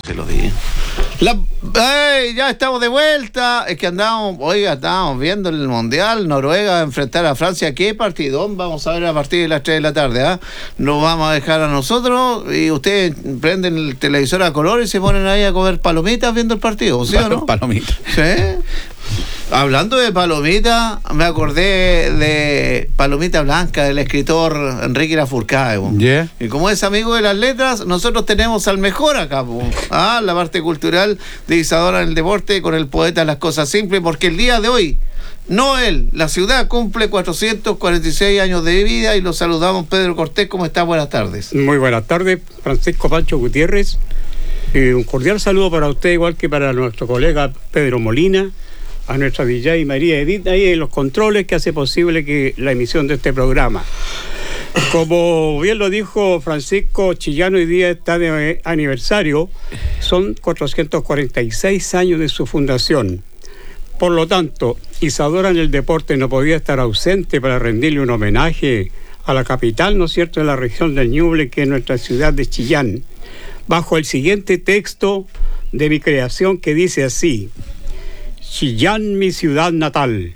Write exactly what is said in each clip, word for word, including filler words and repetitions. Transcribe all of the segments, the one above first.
Te lo digo. La, ¡Ey! Ya estamos de vuelta. Es que andamos, oiga, estábamos viendo el Mundial. Noruega va a enfrentar a Francia. ¿Qué partidón? Vamos a ver a partir de las tres de la tarde. ¿eh? Nos vamos a dejar a nosotros y ustedes prenden el televisor a color y se ponen ahí a comer palomitas viendo el partido, ¿sí o no? Palomitas. Sí. Hablando de palomita, me acordé de Palomita Blanca, del escritor Enrique Lafourcade. Yeah. Y como es amigo de las letras, nosotros tenemos al mejor acá, ah, la parte cultural de Isadora en el Deporte con el poeta Las Cosas Simples, porque el día de hoy, no él, la ciudad cumple cuatrocientos cuarenta y seis años de vida y lo saludamos. Pedro Cortés, ¿cómo está? Buenas tardes. Muy buenas tardes, Francisco Pancho Gutiérrez. Y un cordial saludo para usted, igual que para nuestro colega Pedro Molina, a nuestra D J María Edith, ahí en los controles que hace posible que la emisión de este programa. Como bien lo dijo Francisco, Chillán hoy día está de aniversario, son cuatrocientos cuarenta y seis años de su fundación. Por lo tanto, Isadora en el Deporte no podía estar ausente para rendirle un homenaje a la capital, ¿no es cierto?, de la región del Ñuble, que es nuestra ciudad de Chillán, bajo el siguiente texto de mi creación que dice así: Chillán, mi ciudad natal,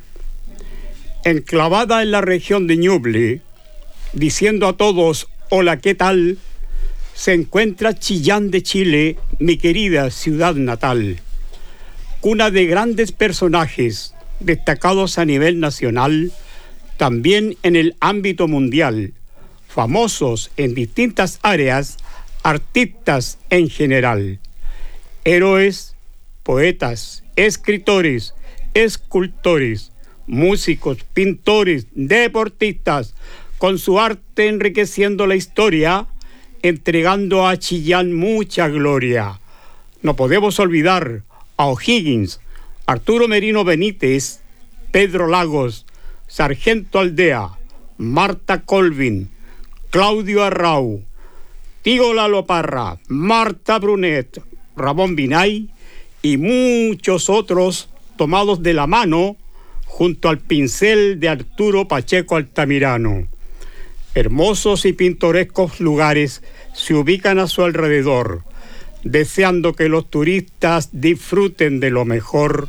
enclavada en la región de Ñuble, diciendo a todos, hola, ¿qué tal?, se encuentra Chillán de Chile, mi querida ciudad natal, cuna de grandes personajes destacados a nivel nacional, también en el ámbito mundial, famosos en distintas áreas, artistas en general, héroes, poetas, escritores, escultores, músicos, pintores, deportistas, con su arte enriqueciendo la historia, entregando a Chillán mucha gloria. No podemos olvidar a O'Higgins, Arturo Merino Benítez, Pedro Lagos, Sargento Aldea, Marta Colvin, Claudio Arrau, Tío Lalo Parra, Marta Brunet, Ramón Binay y muchos otros tomados de la mano junto al pincel de Arturo Pacheco Altamirano. Hermosos y pintorescos lugares se ubican a su alrededor, deseando que los turistas disfruten de lo mejor.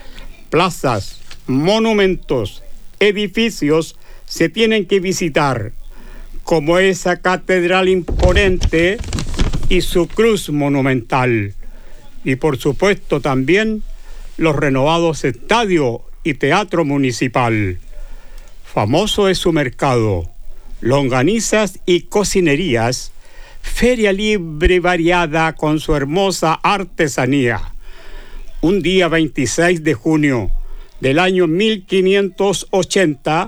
Plazas, monumentos, edificios se tienen que visitar, como esa catedral imponente y su cruz monumental. Y por supuesto también los renovados estadio y teatro municipal. Famoso es su mercado, longanizas y cocinerías, feria libre variada con su hermosa artesanía. Un día veintiséis de junio del año mil quinientos ochenta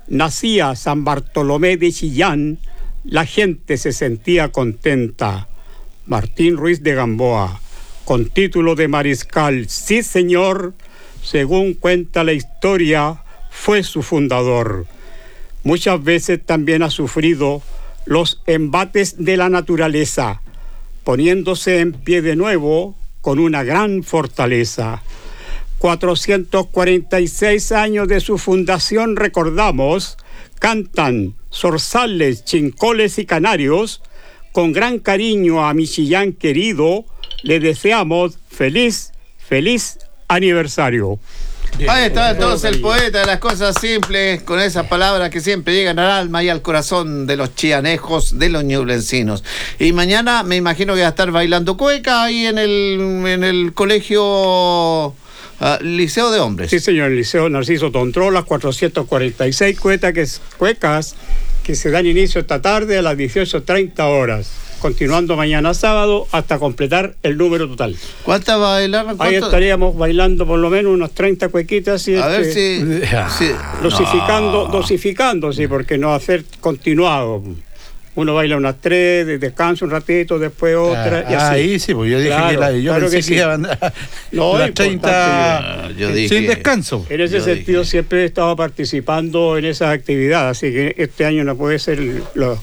nacía San Bartolomé de Chillán, la gente se sentía contenta. Martín Ruiz de Gamboa, con título de mariscal, sí señor, según cuenta la historia, fue su fundador. Muchas veces también ha sufrido los embates de la naturaleza, poniéndose en pie de nuevo con una gran fortaleza. cuatrocientos cuarenta y seis años de su fundación recordamos, cantan zorzales, chincoles y canarios, con gran cariño a mi Chillán querido, le deseamos feliz, feliz aniversario. Bien. Ahí está entonces el poeta de Las Cosas Simples, con esas palabras que siempre llegan al alma y al corazón de los chianejos, de los ñublencinos. Y mañana me imagino que va a estar bailando cueca ahí en el, en el colegio... Uh, Liceo de Hombres. Sí, señor, el Liceo Narciso Tontrolas, cuatrocientos cuarenta y seis cuecas que, cuecas que se dan inicio esta tarde a las dieciocho treinta horas, continuando mañana sábado hasta completar el número total. ¿Cuántas bailaron? Ahí estaríamos bailando por lo menos unas treinta cuequitas. Y a este, ver si... si dosificando, no. dosificando, sí, porque no hacer continuado. Uno baila unas tres, descansa un ratito, después otra, ah, y así. Ahí sí, pues yo dije claro, que la, yo claro pensé que, que sí. iban a no, las treinta yo dije, sin descanso. En ese yo sentido dije. siempre he estado participando en esa actividad, así que este año no puede ser lo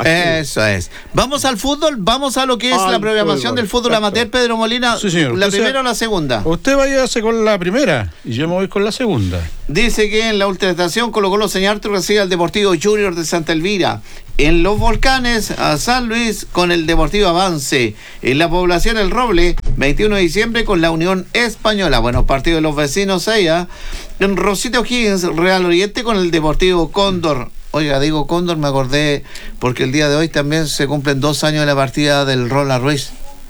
Eso es. Vamos al fútbol, vamos a lo que es Al la programación fútbol, del fútbol exacto. amateur, Pedro Molina. Sí, señor. ¿La Usted primera sea- o la segunda? Usted váyase con la primera y yo me voy con la segunda. Dice que en la ultraestación Colo Colo Señarte recibe al Deportivo Junior de Santa Elvira. En los Volcanes, a San Luis con el Deportivo Avance. En la población El Roble, veintiuno de diciembre con la Unión Española. Buenos partidos de los vecinos allá. En Rosita O'Higgins, Real Oriente con el Deportivo Cóndor. Oiga, digo Cóndor, me acordé porque el día de hoy también se cumplen dos años de la partida del Rola Ruiz.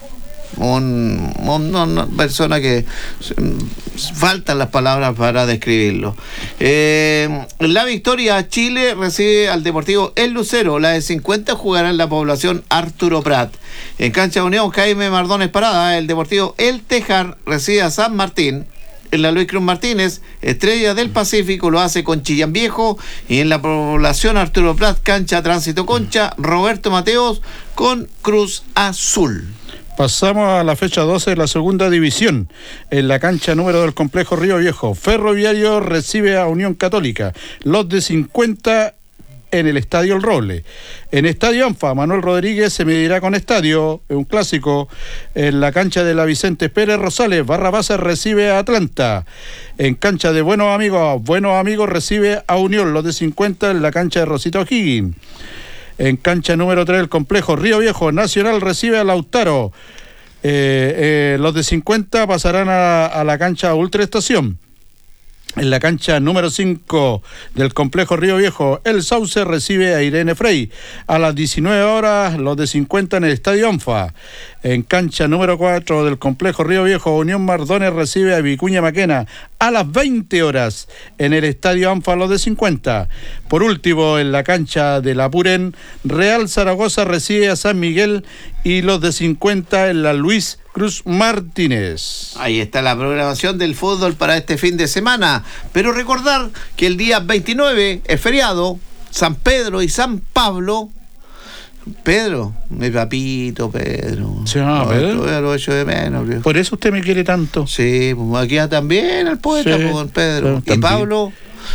Un, un, una persona que faltan las palabras para describirlo. Eh, la victoria, Chile recibe al Deportivo El Lucero. La de cincuenta jugará en la población Arturo Prat. En cancha de Unión, Jaime Mardones Parada. El Deportivo El Tejar recibe a San Martín. En la Luis Cruz Martínez, Estrella del Pacífico lo hace con Chillán Viejo. Y en la población Arturo Prat, cancha Tránsito Concha, Roberto Mateos con Cruz Azul. Pasamos a la fecha doce de la segunda división. En la cancha número del complejo Río Viejo, Ferroviario recibe a Unión Católica. Los de cincuenta en el Estadio El Roble. En Estadio Anfa, Manuel Rodríguez se medirá con Estadio, un clásico. En la cancha de la Vicente Pérez Rosales, Barrabases recibe a Atlanta. En cancha de Buenos Amigos, Buenos Amigos recibe a Unión, los de cincuenta en la cancha de Rosita O'Higgins. En cancha número tres del complejo Río Viejo, Nacional recibe a Lautaro. Eh, eh, los de cincuenta pasarán a, a la cancha Ultra Estación. En la cancha número cinco del complejo Río Viejo, El Sauce recibe a Irene Frey. A las diecinueve horas, los de cincuenta en el Estadio Anfa. En cancha número cuatro del complejo Río Viejo, Unión Mardones recibe a Vicuña Maquena. A las veinte horas, en el Estadio Anfa, los de cincuenta. Por último, en la cancha de La Puren, Real Zaragoza recibe a San Miguel y los de cincuenta en la Luis Cruz Martínez. Ahí está la programación del fútbol para este fin de semana. Pero recordar que el día veintinueve es feriado, San Pedro y San Pablo. Pedro, mi papito Pedro. ¿Se llama Pedro? Todavía lo echo de menos, viejo. Por eso usted me quiere tanto. Sí, pues aquí también el poeta, Sí, pues, Pedro. también. ¿Y Pablo?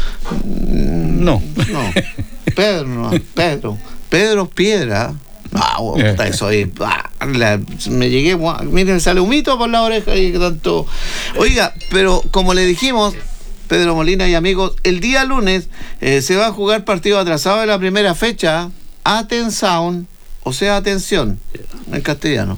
No. No, Pedro, no, Pedro. Pedro Piedra. Ah, bueno, puta, eso ahí. Ah, la- me llegué, guau, miren, me sale un mito por la oreja y tanto. Oiga, pero como le dijimos, Pedro Molina y amigos, el día lunes eh, se va a jugar partido atrasado de la primera fecha. Atención, o sea, atención, en castellano.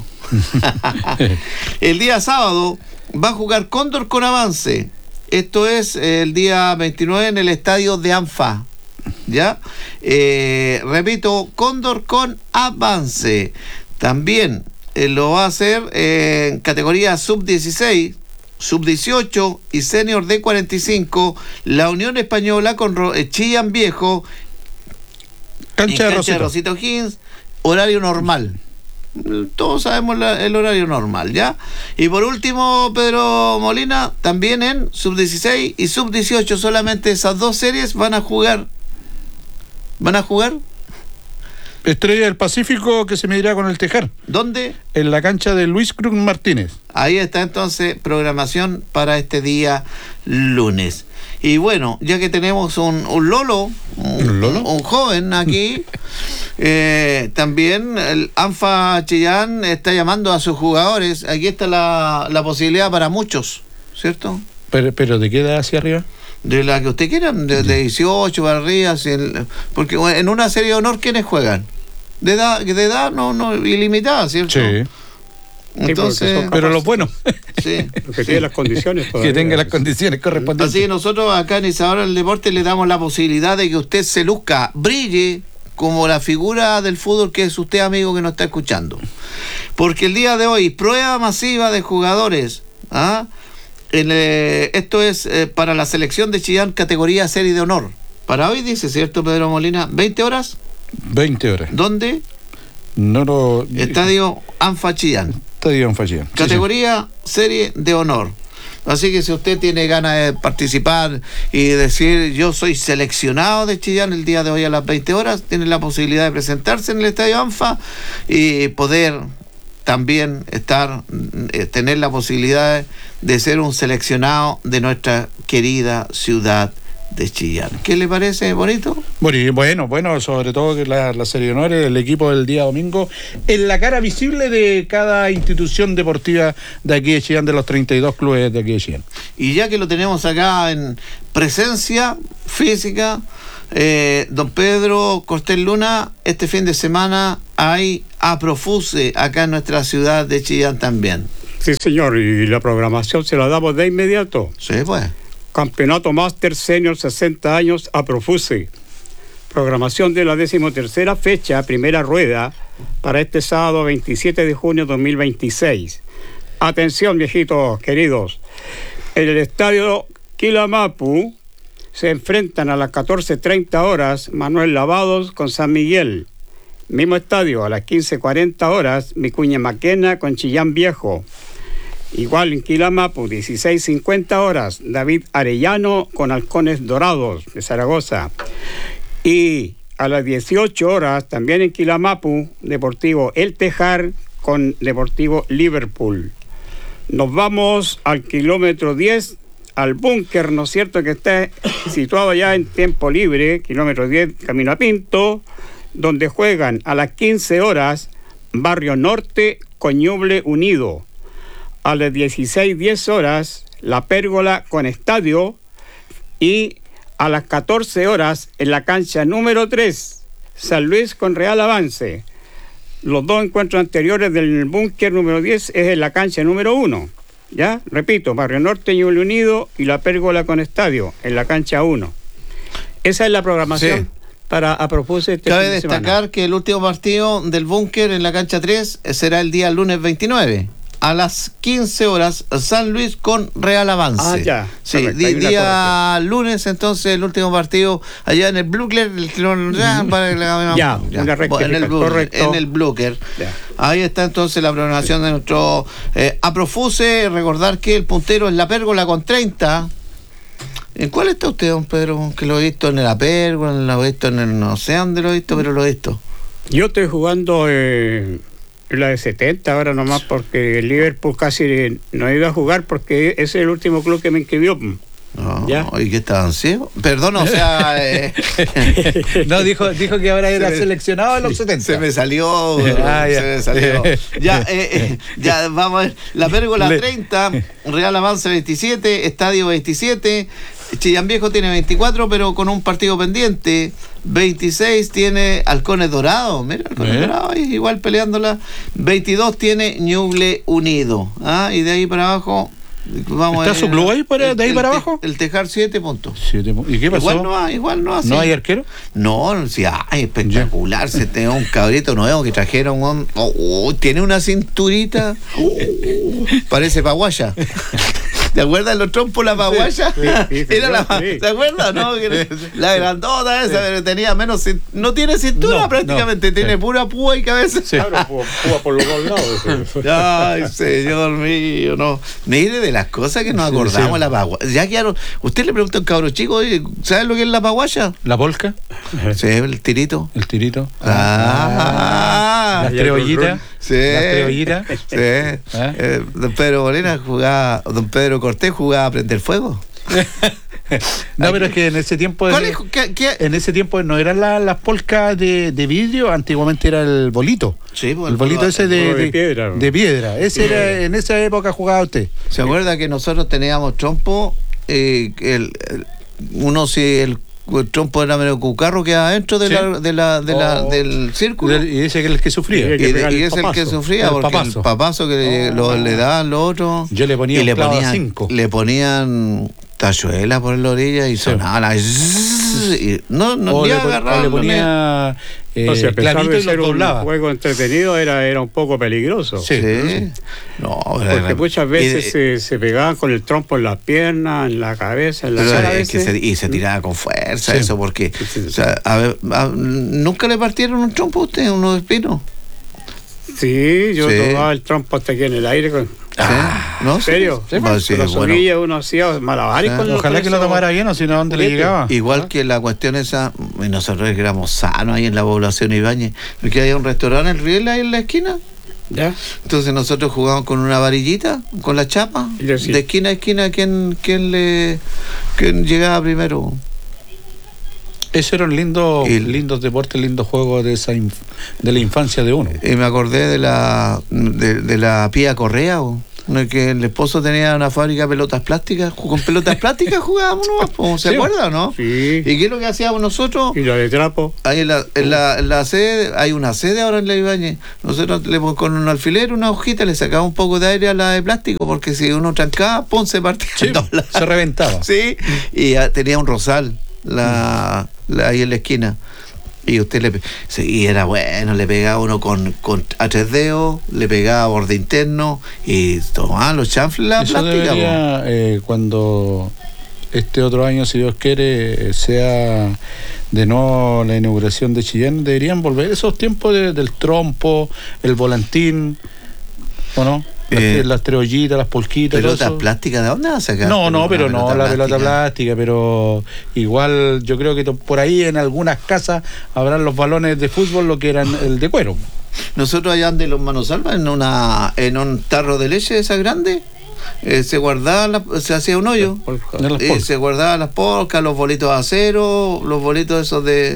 El día sábado va a jugar Cóndor con Avance. Esto es eh, el día veintinueve en el estadio de Anfa. ¿Ya? Eh, repito, Cóndor con Avance. También eh, lo va a hacer eh, en categoría sub dieciséis, sub dieciocho y senior de cuarenta y cinco. La Unión Española con Ro- eh, Chillán Viejo. Cancha En de cancha de Rosita. Rosita O'Higgins, horario normal. Todos sabemos la- el horario normal, ¿ya? Y por último, Pedro Molina, también en sub dieciséis y sub dieciocho, solamente esas dos series van a jugar. ¿Van a jugar? Estrella del Pacífico que se medirá con el Tejar. ¿Dónde? En la cancha de Luis Cruz Martínez. Ahí está entonces programación para este día lunes. Y bueno, ya que tenemos un, un Lolo, un, ¿Un Lolo? un joven aquí, eh, también el ANFA Chillán está llamando a sus jugadores. Aquí está la, la posibilidad para muchos, ¿cierto? Pero, pero ¿de qué edad hacia arriba? De la que usted quiera, de, de dieciocho para arriba, si el- porque en una serie de honor, ¿quiénes juegan? De edad, de edad no, no ilimitada, ¿cierto? Sí. Entonces, porque son Pero los buenos. sí. Lo que tiene las condiciones que todavía. tenga las condiciones correspondientes. Así que nosotros acá en Isadora del Deporte le damos la posibilidad de que usted se luzca, brille como la figura del fútbol que es usted, amigo, que nos está escuchando. Porque el día de hoy, prueba masiva de jugadores. ¿Ah? En, eh, esto es eh, para la selección de Chillán, categoría serie de honor. Para hoy, dice, ¿cierto, Pedro Molina? ¿veinte horas? veinte horas. ¿Dónde? No lo. Estadio ANFA Chillán. Estadio en Fallida. Sí, Categoría serie de honor. Así que si usted tiene ganas de participar y decir yo soy seleccionado de Chillán el día de hoy a las veinte horas, tiene la posibilidad de presentarse en el Estadio ANFA y poder también estar, eh, tener la posibilidad de ser un seleccionado de nuestra querida ciudad de Chillán. ¿Qué le parece bonito? Bueno, bueno, bueno, sobre todo que la, la serie de honores, el equipo del día domingo, en la cara visible de cada institución deportiva de aquí de Chillán, de los treinta y dos clubes de aquí de Chillán. Y ya que lo tenemos acá en presencia física, Eh, don Pedro Cortés Luna, este fin de semana hay Aprofuse acá en nuestra ciudad de Chillán también. Sí, señor, y la programación se la damos de inmediato. Sí, pues. Campeonato Máster Senior sesenta años Aprofuse. Programación de la decimotercera fecha, primera rueda, para este sábado veintisiete de junio de dos mil veintiséis. Atención, viejitos queridos. En el estadio Quilamapu se enfrentan a las catorce treinta horas Manuel Lavados con San Miguel. Mismo estadio, a las quince cuarenta horas Vicuña Maquena con Chillán Viejo. Igual en Quilamapu, dieciséis cincuenta horas David Arellano con Halcones Dorados de Zaragoza. Y a las dieciocho horas, también en Quilamapu, Deportivo El Tejar con Deportivo Liverpool. Nos vamos al kilómetro diez, al búnker, ¿no es cierto?, que está situado ya en tiempo libre, kilómetro diez, Camino a Pinto, donde juegan a las quince horas Barrio Norte con Ñuble Unido. A las dieciséis diez horas, La Pérgola con Estadio. Y a las catorce horas, en la cancha número tres, San Luis con Real Avance. Los dos encuentros anteriores del búnker número diez es en la cancha número uno. ¿Ya? Repito, Barrio Norte, Ñuble Unido y La Pérgola con Estadio, en la cancha uno. Esa es la programación sí. para Aprofuse este Cabe fin de destacar semana. que el último partido del búnker en la cancha tres será el día lunes veintinueve. A las quince horas, San Luis con Real Avance. Ah, ya. Sí, Correcto, di, hay una día lunes, entonces, el último partido allá en el Bluker. Ya, para la, ya, ya. Una Bueno, en el Bluker. correcto. En el Bluker. Ya. Ahí está entonces la programación de nuestro eh, Aprofuse. Recordar que el puntero es La Pérgola con treinta. ¿En cuál está usted, don Pedro? Que lo he visto en La Pérgola, lo he visto en el... No sé dónde lo he visto, pero lo he visto. Yo estoy jugando... Eh... la de setenta ahora nomás, porque el Liverpool casi no ha ido a jugar porque ese es el último club que me inscribió. No, ¿Ya? ¿Y qué estaban ciegos? Perdón, o sea... Eh, no, dijo, dijo que ahora era se me, seleccionado en los setenta. Se me salió, ah, se ya. me salió. Ya, eh, eh, ya vamos a ver. La Pérgola treinta, Real Avance veintisiete, Estadio veintisiete, Chillán Viejo tiene veinticuatro, pero con un partido pendiente. veintiséis tiene Halcones Dorados, mira, Halcones ¿Eh? Dorados ahí igual peleándola. veintidós tiene Ñuble Unido. ¿Ah? Y de ahí para abajo... Vamos ¿Está a, su club ahí para, el, de ahí el, para el, abajo? El Tejar siete puntos. Siete, ¿y qué pasó? Igual no hay, igual no hace. ¿No hay arquero? No, sí, ay, espectacular. Se tiene un cabrito nuevo que trajeron. Un, oh, oh, tiene una cinturita. Oh, parece paguaya. ¿Te acuerdas de los trompos, la paguaya? Sí, sí, sí, Era la, sí. ¿te acuerdas? No, la grandota esa, pero tenía menos. No tiene cintura No, prácticamente, no, tiene sí. pura púa y cabeza. Sí. Claro, púa por los dos lados. Ay, señor mío, no. Mire de las cosas que nos Sí, acordamos sí. la paguaya. Ya quedaron. Usted le pregunta a un cabro chico, oye, ¿sabes lo que es la paguaya? ¿La polca? Sí, el tirito. ¿El tirito? Ah, ¿Las creollitas? sí. ¿Las creollitas? Sí. Eh, don Pedro Molina jugaba, don Pedro Cortés jugaba a prender fuego. No, pero es que en ese tiempo ¿Cuál de- es? ¿Qué- qué? en ese tiempo no eran la- las polcas de, de vidrio, antiguamente era el bolito. Sí, pues, El bolito ese de, juego de de- piedra. de piedra. Ese era, en esa época jugaba usted. ¿Se acuerda que nosotros teníamos trompo? Eh, el, el- uno si el, el trompo era medio cucarro que adentro de Sí. la, de la, de la, Oh. del círculo. Y ese que es el que sufría. Sí. Y, que de- pegar y el es el que papazo. sufría, El porque papazo. el papazo que Oh. lo, le daban los otros. Yo le ponía y un le clavo a ponían, cinco. le ponían tachuela por la orilla y Sí. sonaba la zzzz, y no, no O ni le, pon- o agarraba, le no me- ponía eh, Entonces, a pesar clavito de y los ser un doblaba. juego entretenido, era, era un poco peligroso. Sí. Sí. No, Porque muchas veces y- se, se pegaban con el trompo en las piernas, en la cabeza, en la pero cara. a es que veces. se, y se tiraba con fuerza Sí. eso, porque Sí, sí. o sea, a ver, a- ¿nunca le partieron un trompo a usted, uno de espino? Sí, yo Sí. tomaba el trompo hasta aquí en el aire. Con... Ah, ¿no? ¿En serio? Sí, Con pues, sí, la bueno. sombrilla uno hacía malabares Ah. con los- Ojalá con que lo eso. tomara bien, o si no, ¿a dónde le Juguete. llegaba? Igual que la cuestión esa, y nosotros éramos sanos ahí en la población Ibáñez, porque había un restaurante, el Riel, ahí en la esquina. ¿Ya? Entonces nosotros jugábamos con una varillita, con la chapa, Y le decía- de esquina a esquina, ¿quién, quién le quién llegaba primero? Esos eran lindos, Y- lindos deportes, lindos juegos de esa inf- de la infancia de uno. Y me acordé de la de, de la Pía Correa, ¿o? No, que el esposo tenía una fábrica de pelotas plásticas, con pelotas plásticas jugábamos, ¿no? ¿Se Sí, acuerda, no? Sí. ¿Y qué es lo que hacíamos nosotros? Y la de trapo. Ahí en la, en la, en la sede, hay una sede ahora en la Ibáñez. Nosotros le ponemos con un alfiler, una hojita, le sacamos un poco de aire a la de plástico, porque si uno trancaba, pum, se partía. Sí, en dos lados. se reventaba. Sí, y ah, tenía un rosal la, la, ahí en la esquina. Y usted le sí, y era bueno, le pegaba uno con, con a tres dedos, le pegaba borde interno y tomaba los chanfles la Eso plástica. debería, eh, cuando este otro año, si Dios quiere, eh, sea de nuevo la inauguración de Chillán, deberían volver esos tiempos de, del trompo, el volantín, ¿o no? Las, Eh, las tres ollitas, las polquitas. todo ¿Pelotas eso. plásticas? ¿De dónde vas a sacar? No, no, una pero no la pelota plástica? plástica, pero igual yo creo que to- por ahí en algunas casas habrán los balones de fútbol, lo que eran el de cuero. Nosotros allá de los Manosalva, en una en un tarro de leche esa grande, eh, se guardaba, la- se hacía un hoyo. De las Y polcas. se guardaban las polcas, los bolitos de acero, los bolitos esos de...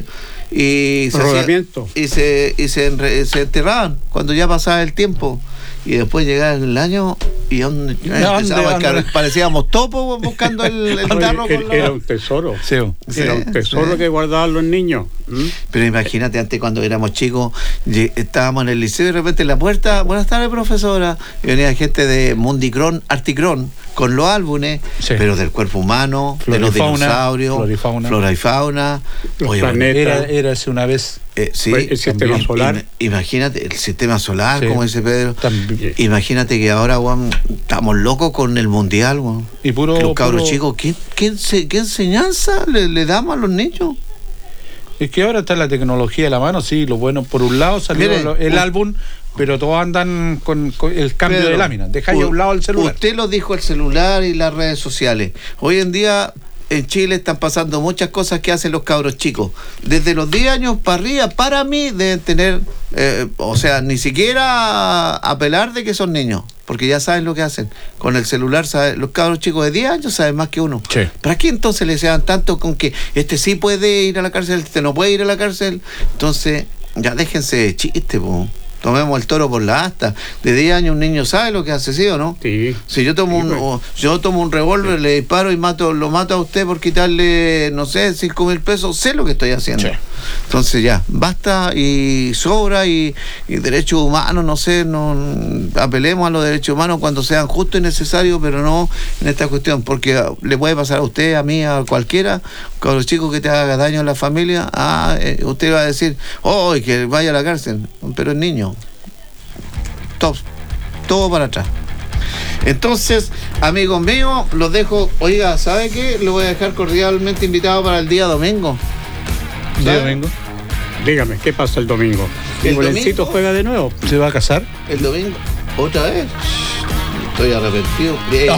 Y se, hacía- Rodamiento. y se, y se, enre- se enterraban cuando ya pasaba el tiempo. Y después llegaba el año y donde empezaba a car- parecíamos topos buscando el, el tarro Oye, con era, era la... un tesoro. Sí. Sí, Era un tesoro sí. que guardaban los niños. ¿Mm? Pero imagínate, antes cuando éramos chicos, lle- estábamos en el liceo y de repente en la puerta, buenas tardes, profesora, y venía gente de Mundicron, Articron, con los álbumes, Sí. pero del cuerpo humano, Flora de los y fauna, dinosaurios, flora y fauna. flora y fauna. Los Oye, planetas. Era, era hace una vez. eh, sí, Pues, el sistema también. solar. Im- Imagínate, el sistema solar, Sí. como dice Pedro. También. Imagínate que ahora, Juan, estamos locos con el mundial, Juan. Y puro. Los cabros puro- chicos, ¿qué, qué, ense- qué enseñanza le, le damos a los niños? Es que ahora está la tecnología a la mano, sí, lo bueno, por un lado salió Mire, lo- el u- álbum, pero todos andan con, con el cambio Pedro, de lámina. Deja ahí a u- un lado el celular. Usted lo dijo, el celular y las redes sociales. Hoy en día en Chile están pasando muchas cosas que hacen los cabros chicos. Desde los diez años para arriba, para mí, deben tener, eh, o sea, ni siquiera apelar de que son niños, porque ya saben lo que hacen. Con el celular, sabe- los cabros chicos de diez años saben más que uno. Sí. ¿Para qué entonces le sean tanto con que este sí puede ir a la cárcel, este no puede ir a la cárcel? Entonces, ya déjense de chiste, po. Tomemos el toro por la asta. De diez años un niño sabe lo que hace, ¿sí o no? Sí. Si yo tomo Sí, un, pues. o- yo tomo un revólver, le disparo y mato, lo mato a usted por quitarle, no sé, cinco mil pesos, sé lo que estoy haciendo. Sí. Entonces ya, basta y sobra y, y derechos humanos, no sé, no apelemos a los derechos humanos cuando sean justos y necesarios, pero no en esta cuestión, porque ah, le puede pasar a usted, a mí, a cualquiera, con los chicos que te haga daño a la familia, ah, eh, usted va a decir, oh, que vaya a la cárcel, pero es niño. Todo, todo para atrás. Entonces, amigos míos, los dejo. Oiga, ¿sabe qué? Lo voy a dejar cordialmente invitado para el día domingo. ¿De ¿sabe? domingo? Dígame, ¿qué pasa el domingo? El ¿El Bolencito domingo- juega de nuevo? ¿Se va a casar? El domingo, otra vez. Estoy arrepentido. Bien.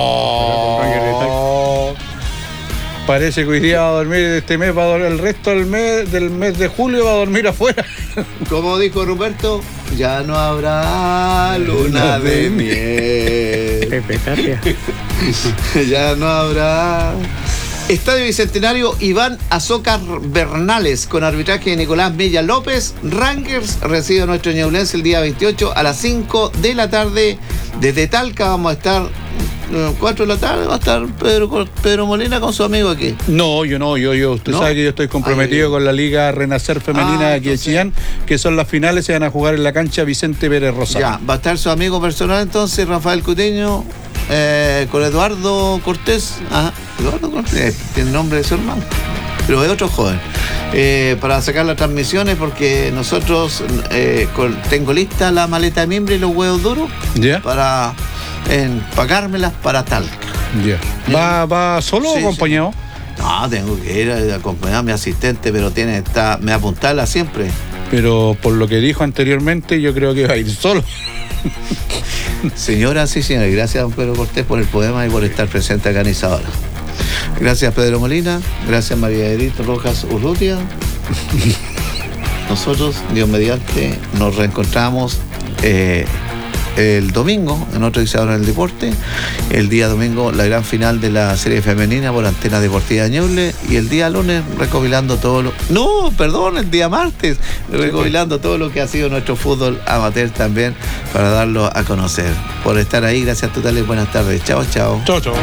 Oh. Parece que hoy día va a dormir este mes, va a dormir el resto del mes, del mes de julio va a dormir afuera. Como dijo Ruperto, ya no habrá luna de miel. Pepe Tapia. Ya no habrá. Estadio Bicentenario Iván Azócar Bernales con arbitraje de Nicolás Milla López. Rangers recibe a nuestro ñaublense el día veintiocho a las cinco de la tarde. Desde Talca vamos a estar eh, cuatro de la tarde, va a estar Pedro, Pedro Molina con su amigo aquí. No, yo no, yo, yo. Usted ¿No? sabe que yo estoy comprometido Ay, con la Liga Renacer Femenina Ah, aquí de entonces- Chillán, que son las finales, se van a jugar en la cancha Vicente Pérez Rosario. Ya, va a estar su amigo personal entonces, Rafael Cuteño, eh, con Eduardo Cortés. Ajá, Eduardo Cortés, tiene el nombre de su hermano, pero es otro joven. Eh, para sacar las transmisiones, porque nosotros eh, con- tengo lista la maleta de mimbre y los huevos duros ¿Ya? para empacármelas para Talca. Ya. ¿Va, va solo Sí, o acompañado? No, tengo que ir a acompañar a mi asistente, pero tiene está, me apuntala siempre. Pero por lo que dijo anteriormente, yo creo que va a ir solo. Señoras y señores, gracias don Pedro Cortés por el poema y por estar presente acá en Isadora. Gracias Pedro Molina, gracias María Edith Rojas Urrutia. Nosotros, Dios mediante, nos reencontramos eh, el domingo, en otro Isadora en el Deporte. El día domingo, la gran final de la serie femenina por Antena Deportiva Ñuble. Y el día lunes, recopilando todo lo... No, perdón, el día martes, recopilando todo lo que ha sido nuestro fútbol amateur también, para darlo a conocer. Por estar ahí, gracias totales, buenas tardes. Chao, chao. Chao, chao.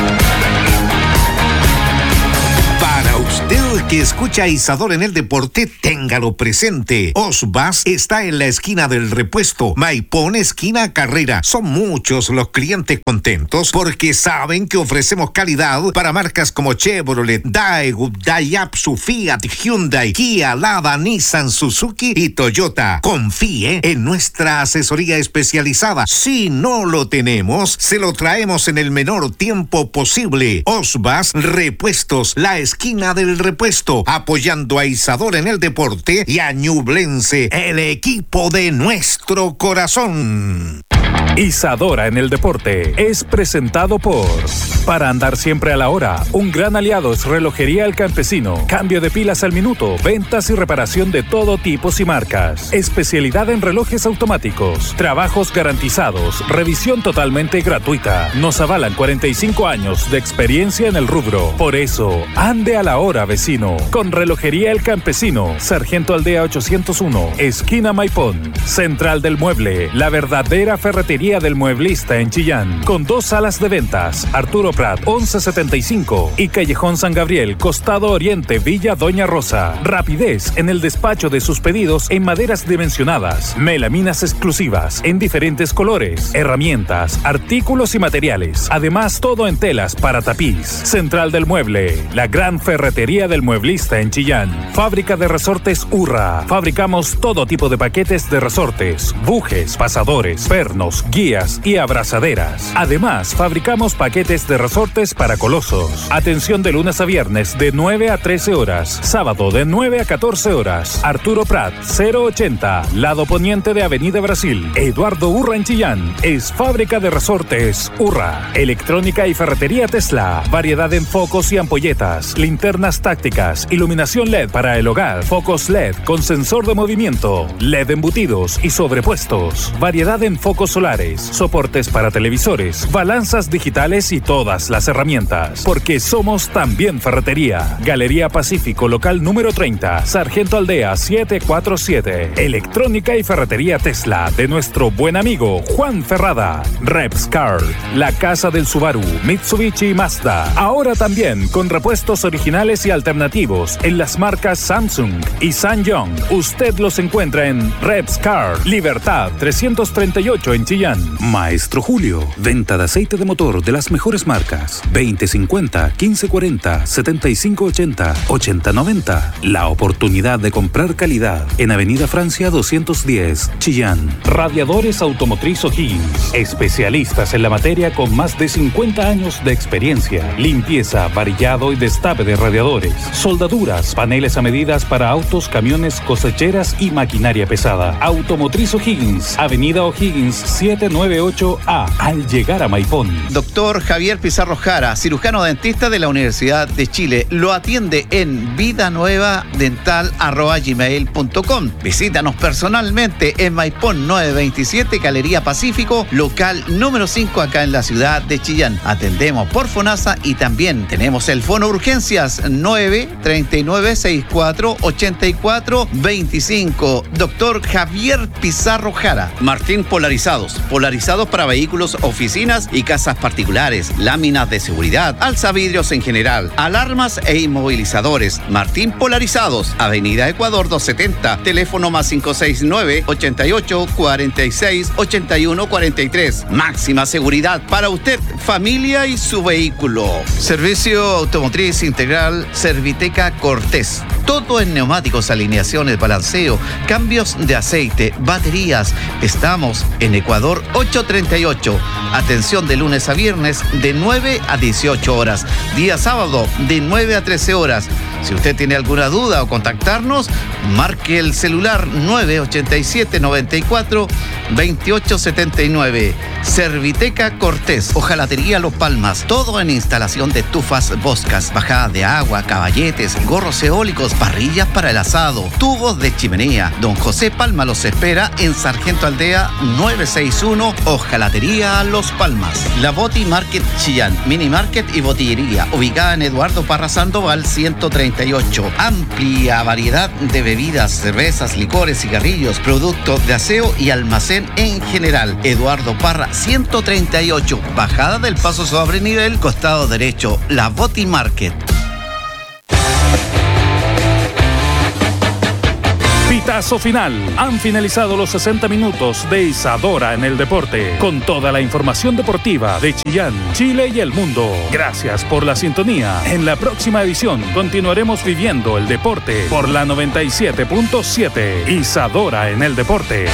Usted que escucha a Isadora en el Deporte, téngalo presente. Osbas está en la esquina del Repuesto, Maipón, esquina Carrera. Son muchos los clientes contentos porque saben que ofrecemos calidad para marcas como Chevrolet, Daewoo, Daihatsu, Fiat, Hyundai, Kia, Lada, Nissan, Suzuki y Toyota. Confíe en nuestra asesoría especializada. Si no lo tenemos, se lo traemos en el menor tiempo posible. Osbas Repuestos, la esquina del Repuesto, apoyando a Isadora en el Deporte y a Ñublense, el equipo de nuestro corazón. Isadora en el Deporte es presentado por... Para andar siempre a la hora, un gran aliado es Relojería El Campesino. Cambio de pilas al minuto, ventas y reparación de todo tipo y marcas. Especialidad en relojes automáticos, trabajos garantizados, revisión totalmente gratuita. Nos avalan cuarenta y cinco años de experiencia en el rubro. Por eso, ande a la hora, vecino. Con Relojería El Campesino, Sargento Aldea ochocientos uno, esquina Maipón. Central del Mueble, la verdadera ferretería del mueblista en Chillán. Con dos salas de ventas, Arturo Prat once setenta y cinco y Callejón San Gabriel, Costado Oriente, Villa Doña Rosa. Rapidez en el despacho de sus pedidos en maderas dimensionadas, melaminas exclusivas en diferentes colores, herramientas, artículos y materiales. Además, todo en telas para tapiz. Central del Mueble, la gran ferretería del mueblista en Chillán. Fábrica de resortes Urra. Fabricamos todo tipo de paquetes de resortes, bujes, pasadores, pernos, guías y abrazaderas. Además, fabricamos paquetes de resortes para colosos. Atención de lunes a viernes de nueve a trece horas. Sábado de nueve a catorce horas. Arturo Prat, cero ochenta, lado poniente de Avenida Brasil. Eduardo Urra en Chillán. Es fábrica de resortes Urra. Electrónica y ferretería Tesla. Variedad en focos y ampolletas. Linternas tácticas. Iluminación L E D para el hogar. Focos L E D con sensor de movimiento. L E D embutidos y sobrepuestos. Variedad en focos solares. Soportes para televisores. Balanzas digitales y todas las herramientas. Porque somos también ferretería. Galería Pacífico, local número treinta. Sargento Aldea setecientos cuarenta y siete. Electrónica y ferretería Tesla de nuestro buen amigo Juan Ferrada. Repscar, la casa del Subaru, Mitsubishi y Mazda. Ahora también con repuestos originales y alternativos en las marcas Samsung y Sanyong. Usted los encuentra en Repscar, Libertad trescientos treinta y ocho en Chillán. Maestro Julio, venta de aceite de motor de las mejores marcas. veinte cincuenta, quince cuarenta, setenta y cinco ochenta, ochenta noventa. La oportunidad de comprar calidad en Avenida Francia doscientos diez, Chillán. Radiadores Automotriz O'Higgins. Especialistas en la materia con más de cincuenta años de experiencia. Limpieza, varillado y destape de radiadores. Soldaduras, paneles a medidas para autos, camiones, cosecheras y maquinaria pesada. Automotriz O'Higgins. Avenida O'Higgins setecientos noventa y ocho A, al llegar a Maipón. Doctor Javier Pizarro Jara, cirujano dentista de la Universidad de Chile. Lo atiende en vidanuevadental arroba gmail punto com. Visítanos personalmente en Maipón novecientos veintisiete, Galería Pacífico, local número cinco, acá en la ciudad de Chillán. Atendemos por FONASA y también tenemos el Fono Urgencias nueve treinta y nueve sesenta y cuatro ochenta y cuatro veinticinco. Doctor Javier Pizarro Jara. Martín Polarizados. Polarizados para vehículos, oficinas y casas particulares. Láminas de seguridad, alzavidrios en general, alarmas e inmovilizadores. Martín Polarizados. Avenida Ecuador doscientos setenta. Teléfono más cinco seis nueve, ochenta y ocho, cuarenta y seis, ochenta y uno cuarenta y tres. Máxima seguridad para usted, familia y su vehículo. Servicio Automotriz Integral Serviteca Cortés. Todo en neumáticos, alineaciones, balanceo, cambios de aceite, baterías. Estamos en Ecuador ochocientos treinta y ocho. Atención de lunes a viernes de nueve a dieciocho horas. Día sábado de nueve a trece horas. Si usted tiene alguna duda o contactarnos, marque el celular nueve ochenta y siete, noventa y cuatro, veintiocho setenta y nueve. Serviteca Cortés, hojalatería Los Palmas, todo en instalación de estufas Boscas, bajada de agua, caballetes, gorros eólicos, parrillas para el asado, tubos de chimenea. Don José Palma los espera en Sargento Aldea nueve sesenta y uno, hojalatería Los Palmas. La Boti Market Chillán, mini market y botillería, ubicada en Eduardo Parra Sandoval ciento treinta y ocho. Amplia variedad de bebidas, cervezas, licores, cigarrillos, productos de aseo y almacén en general. Eduardo Parra ciento treinta y ocho, bajada del paso sobre nivel, costado derecho, la Boti Market. Pitazo final. Han finalizado los sesenta minutos de Isadora en el Deporte, con toda la información deportiva de Chillán, Chile y el mundo. Gracias por la sintonía. En la próxima edición continuaremos viviendo el deporte por la noventa y siete punto siete. Isadora en el Deporte.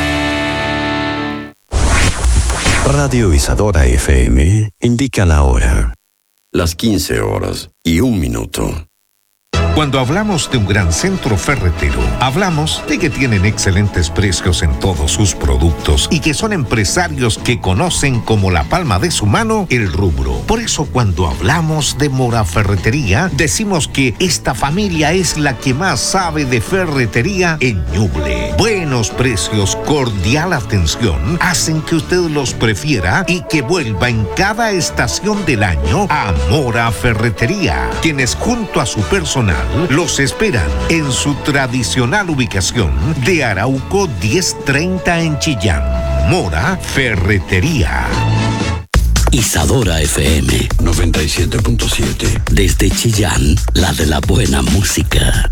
Radio Isadora F M indica la hora. Las quince horas y un minuto. Cuando hablamos de un gran centro ferretero, hablamos de que tienen excelentes precios en todos sus productos y que son empresarios que conocen como la palma de su mano el rubro. Por eso cuando hablamos de Mora Ferretería, decimos que esta familia es la que más sabe de ferretería en Ñuble. Buenos precios, cordial atención, hacen que usted los prefiera y que vuelva en cada estación del año a Mora Ferretería, quienes junto a su personal los esperan en su tradicional ubicación de Arauco diez treinta en Chillán. Mora Ferretería. Isadora F M noventa y siete punto siete. Desde Chillán, la de la buena música.